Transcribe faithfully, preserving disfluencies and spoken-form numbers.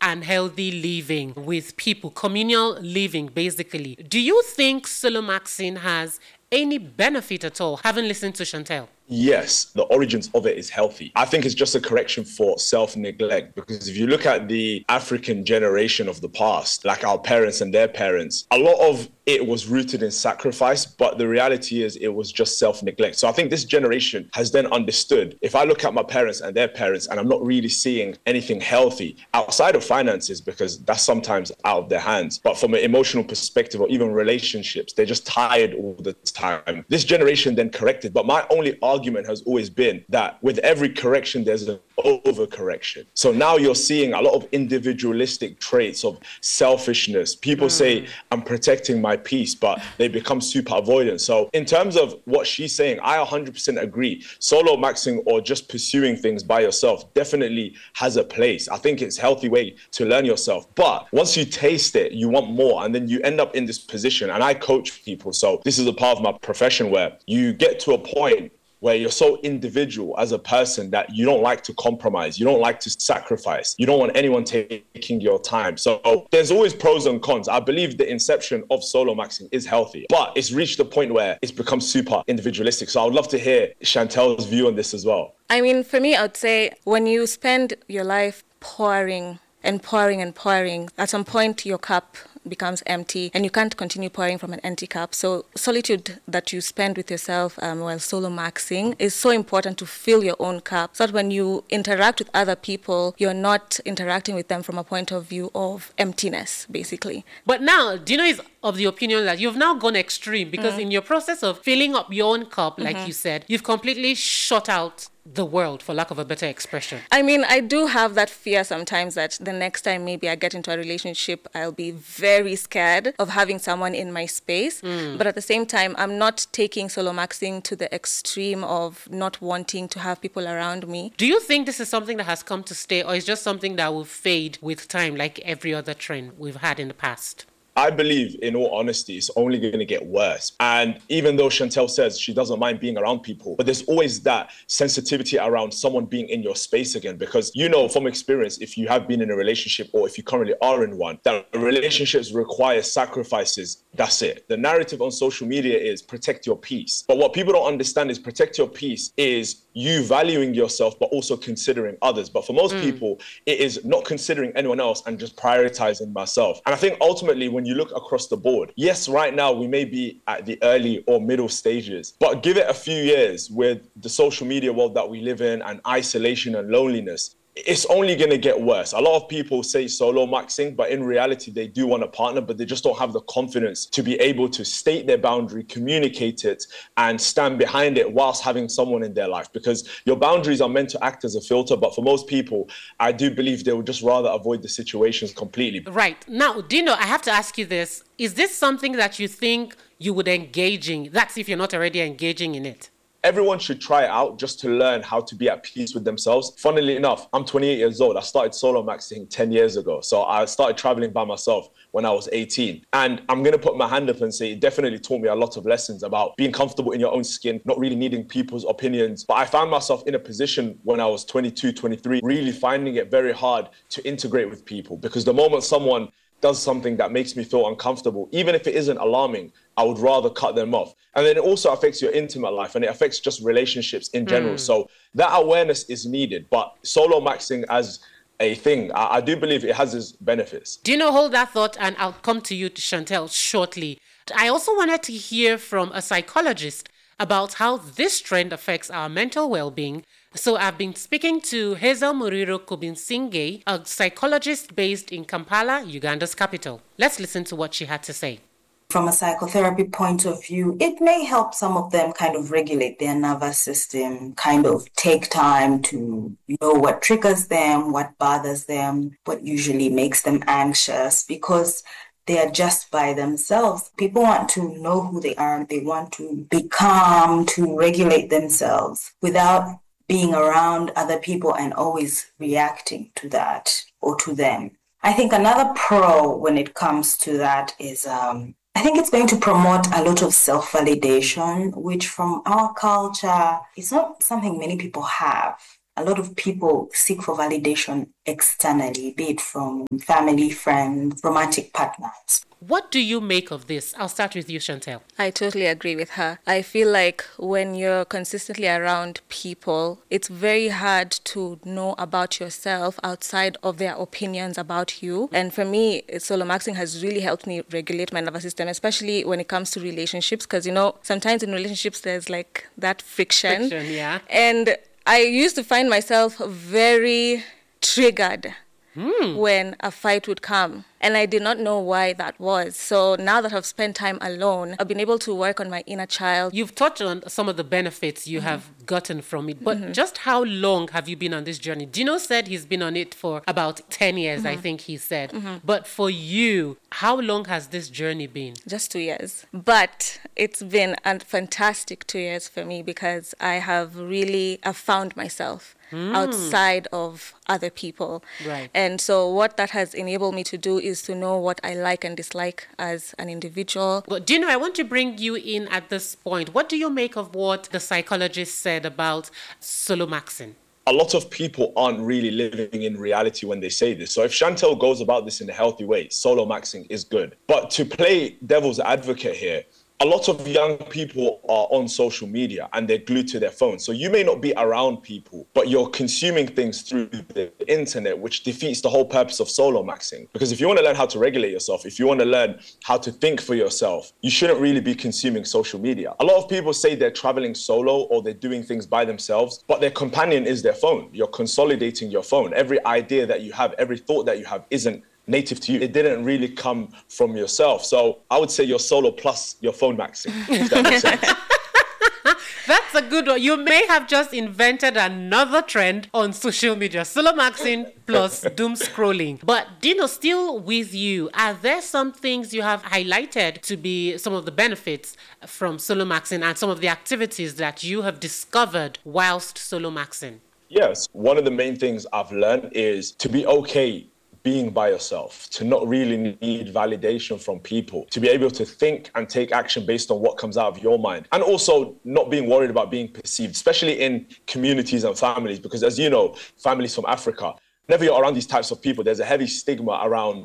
and healthy living with people, communal living, basically. Do you think Solomaxing has any benefit at all, having listened to Chantel? Yes, the origins of it is healthy. I think it's just a correction for self-neglect, because if you look at the African generation of the past, like our parents and their parents, a lot of it was rooted in sacrifice, but the reality is it was just self-neglect. So I think this generation has then understood, if I look at my parents and their parents and I'm not really seeing anything healthy outside of finances, because that's sometimes out of their hands, but from an emotional perspective or even relationships, they're just tired all the time. This generation then corrected, but my only argument argument has always been that with every correction, there's an overcorrection. So now you're seeing a lot of individualistic traits of selfishness. People mm. say, I'm protecting my peace, but they become super avoidant. So in terms of what she's saying, I one hundred percent agree. Solo maxing or just pursuing things by yourself definitely has a place. I think it's a healthy way to learn yourself. But once you taste it, you want more. And then you end up in this position. And I coach people. So this is a part of my profession where you get to a point where you're so individual as a person that you don't like to compromise, you don't like to sacrifice, you don't want anyone taking your time. So there's always pros and cons. I believe the inception of solo maxing is healthy, but it's reached a point where it's become super individualistic. So I would love to hear Chantel's view on this as well. I mean, for me, I would say when you spend your life pouring and pouring and pouring, at some point your cup becomes empty and you can't continue pouring from an empty cup. So solitude that you spend with yourself um, while solo maxing is so important to fill your own cup, so that when you interact with other people, you're not interacting with them from a point of view of emptiness, basically. But now, Dino is of the opinion that you've now gone extreme, because mm. in your process of filling up your own cup, like mm-hmm. you said, you've completely shut out the world, for lack of a better expression. I mean, I do have that fear sometimes that the next time maybe I get into a relationship, I'll be very scared of having someone in my space. Mm. But at the same time, I'm not taking solo maxing to the extreme of not wanting to have people around me. Do you think this is something that has come to stay, or is just something that will fade with time, like every other trend we've had in the past? I believe, in all honesty, it's only going to get worse. And even though Chantel says she doesn't mind being around people, but there's always that sensitivity around someone being in your space again. Because, you know, from experience, if you have been in a relationship or if you currently are in one, that relationships require sacrifices. That's it. The narrative on social media is protect your peace. But what people don't understand is protect your peace is you valuing yourself, but also considering others. But for most mm. people, it is not considering anyone else and just prioritizing myself. And I think ultimately, when you look across the board, yes, right now we may be at the early or middle stages, but give it a few years with the social media world that we live in and isolation and loneliness, it's only going to get worse. A lot of people say solo maxing, but in reality, they do want a partner, but they just don't have the confidence to be able to state their boundary, communicate it, and stand behind it whilst having someone in their life. Because your boundaries are meant to act as a filter, but for most people, I do believe they would just rather avoid the situations completely. Right. Now, Dino, I have to ask you this. Is this something that you think you would engage in? That's if you're not already engaging in it. Everyone should try it out just to learn how to be at peace with themselves. Funnily enough, I'm twenty-eight years old. I started solo maxing ten years ago. So I started traveling by myself when I was eighteen. And I'm going to put my hand up and say it definitely taught me a lot of lessons about being comfortable in your own skin, not really needing people's opinions. But I found myself in a position when I was twenty-two, twenty-three, really finding it very hard to integrate with people. Because the moment someone does something that makes me feel uncomfortable, even if it isn't alarming, I would rather cut them off. And then it also affects your intimate life and it affects just relationships in general. Mm. So that awareness is needed. But solo maxing as a thing, I, I do believe it has its benefits. Do you know, hold that thought and I'll come to you, Chantel, shortly. I also wanted to hear from a psychologist about how this trend affects our mental well-being. So I've been speaking to Hazel Muriro Kubinsinge, a psychologist based in Kampala, Uganda's capital. Let's listen to what she had to say. From a psychotherapy point of view, it may help some of them kind of regulate their nervous system, kind of take time to know what triggers them, what bothers them, what usually makes them anxious, because they are just by themselves. People want to know who they are. They want to be calm, to regulate themselves without being around other people and always reacting to that or to them. I think another pro when it comes to that is um, I think it's going to promote a lot of self-validation, which from our culture is not something many people have. a lot of people seek for validation externally, be it from family, friends, romantic partners. What do you make of this? I'll start with you, Chantel. I totally agree with her. I feel like when you're consistently around people, it's very hard to know about yourself outside of their opinions about you. And for me, solo maxing has really helped me regulate my nervous system, especially when it comes to relationships, because, you know, sometimes in relationships there's like that friction. Friction, yeah. And I used to find myself very triggered Hmm. when a fight would come. And I did not know why that was. So now that I've spent time alone, I've been able to work on my inner child. You've touched on some of the benefits you mm-hmm. have gotten from it. But mm-hmm. just how long have you been on this journey? Dino said he's been on it for about ten years, mm-hmm. I think he said. Mm-hmm. But for you, how long has this journey been? Just two years. But it's been a fantastic two years for me because I have really I've found myself. Mm. outside of other people. Right. And so what that has enabled me to do is to know what I like and dislike as an individual. But Dino, I want to bring you in at this point. What do you make of what the psychologist said about solo maxing? A lot of people aren't really living in reality when they say this. So if Chantel goes about this in a healthy way, solo maxing is good. But to play devil's advocate here, a lot of young people are on social media and they're glued to their phones. So you may not be around people, but you're consuming things through the internet, which defeats the whole purpose of solo maxing. Because if you want to learn how to regulate yourself, if you want to learn how to think for yourself, you shouldn't really be consuming social media. A lot of people say they're traveling solo or they're doing things by themselves, but their companion is their phone. You're consolidating your phone. Every idea that you have, every thought that you have isn't native to you. It didn't really come from yourself. So I would say you're solo plus your phone maxing, if that makes sense. That's a good one. You may have just invented another trend on social media. Solo maxing plus doom scrolling. But Dino, still with you, are there some things you have highlighted to be some of the benefits from solo maxing and some of the activities that you have discovered whilst solo maxing? Yes. One of the main things I've learned is to be okay being by yourself, to not really need validation from people, to be able to think and take action based on what comes out of your mind. And also not being worried about being perceived, especially in communities and families, because as you know, families from Africa, whenever you're around these types of people, there's a heavy stigma around